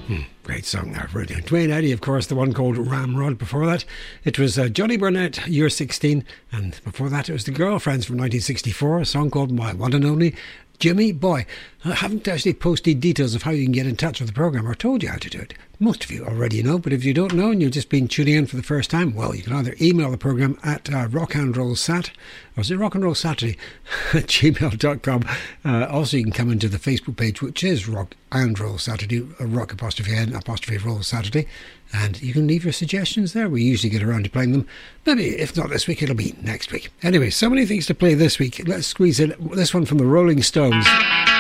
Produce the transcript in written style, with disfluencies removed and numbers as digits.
Great song there, brilliant. Dwayne Eddy, of course, the one called Ramrod. Before that, it was Johnny Burnett, You're 16, and before that, it was the Girlfriends from 1964, a song called My One and Only Jimmy Boy. I haven't actually posted details of how you can get in touch with the programme or told you how to do it. Most of you already know, but if you don't know and you've just been tuning in for the first time, well, you can either email the programme at rockandrollsat, or is it rockandrollsaturday at gmail.com. Also, you can come into the Facebook page, which is Rock and Roll Saturday, rock apostrophe N apostrophe roll Saturday, and you can leave your suggestions there. We usually get around to playing them. Maybe, if not this week, it'll be next week. Anyway, so many things to play this week. Let's squeeze in this one from the Rolling Stones.